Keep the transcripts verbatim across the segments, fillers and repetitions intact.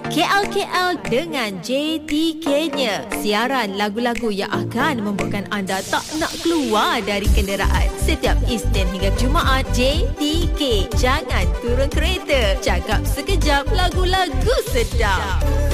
K L K L dengan J T K-nya. Siaran lagu-lagu yang akan membuatkan anda tak nak keluar dari kenderaan. Setiap Isnin hingga Jumaat, J T K. Jangan turun kereta. Cakap sekejap, lagu-lagu sedap.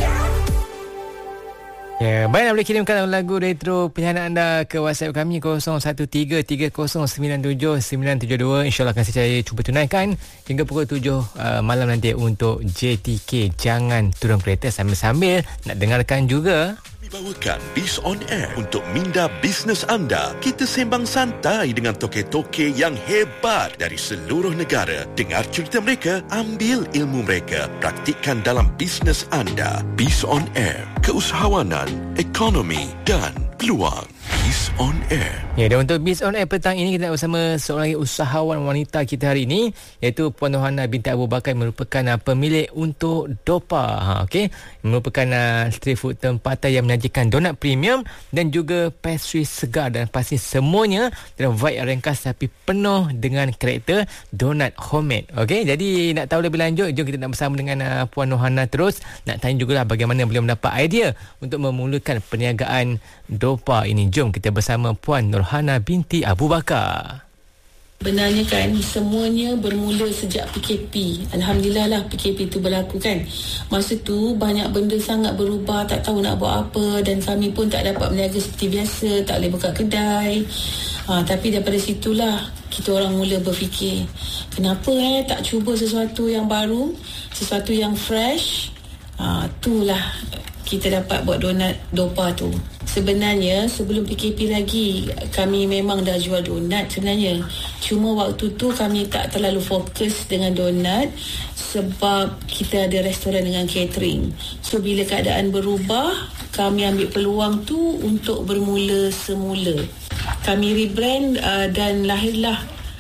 Ya, baiklah, boleh kirimkan lagu retro pilihan anda ke WhatsApp kami kosong satu tiga tiga kosong sembilan tujuh sembilan tujuh dua. InsyaAllah akan saya cuba tunaikan hingga pukul tujuh uh, malam nanti untuk J T K. Jangan turun kereta, sambil-sambil nak dengarkan juga. Bawakan Biz On Air untuk minda bisnes anda. Kita sembang santai dengan toke-toke yang hebat dari seluruh negara. Dengar cerita mereka, ambil ilmu mereka, praktikkan dalam bisnes anda. Biz On Air, keusahawanan, ekonomi dan peluang. Biz On Air. Ya, dan untuk Biz On Air petang ini kita bersama seorang usahawan wanita kita hari ini, iaitu Puan Norhana binti Abu Bakar, merupakan uh, pemilik untuk Dopa. Ha, okey, merupakan uh, street food tempatan yang menyajikan donat premium dan juga pastry segar, dan pasti semuanya dalam vibe ringkas tapi penuh dengan karakter donat homemade. Okey, jadi nak tahu lebih lanjut, jom kita nak bersama dengan uh, Puan Norhana terus. Nak tanya jugalah bagaimana beliau mendapat idea untuk memulakan perniagaan Dopa ini. Jom kita bersama Puan Norhana binti Abu Bakar. Benarnya kan, semuanya bermula sejak P K P. Alhamdulillah lah P K P tu berlaku kan. Masa tu banyak benda sangat berubah, tak tahu nak buat apa, dan kami pun tak dapat berniaga seperti biasa, tak boleh buka kedai. Ha, tapi daripada situlah kita orang mula berfikir, kenapa eh tak cuba sesuatu yang baru, sesuatu yang fresh. Ha, itulah kita dapat buat donat Dopa tu. Sebenarnya sebelum P K P lagi kami memang dah jual donat sebenarnya. Cuma waktu tu kami tak terlalu fokus dengan donat sebab kita ada restoran dengan catering. So bila keadaan berubah, kami ambil peluang tu untuk bermula semula. Kami rebrand uh, dan lahirlah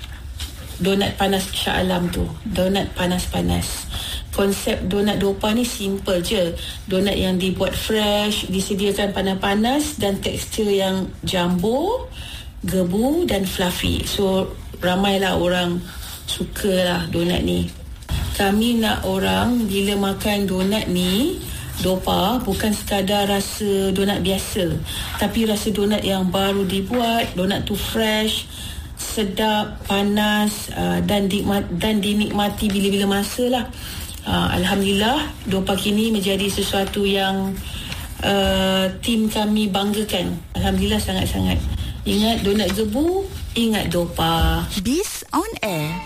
donat panas Shah Alam tu. Donat panas-panas. Konsep donat Dopa ni simple je. Donat yang dibuat fresh, disediakan panas-panas dan tekstur yang jumbo, gebu dan fluffy. So ramailah orang sukalah donat ni. Kami nak orang bila makan donat ni, Dopa, bukan sekadar rasa donat biasa, tapi rasa donat yang baru dibuat. Donat tu fresh, sedap, panas uh, dan, dinikmat, dan dinikmati bila-bila masa lah. Uh, Alhamdulillah, Dopa kini menjadi sesuatu yang uh, tim kami banggakan. Alhamdulillah sangat-sangat. Ingat donat gebu, ingat Dopa. Biz On Air.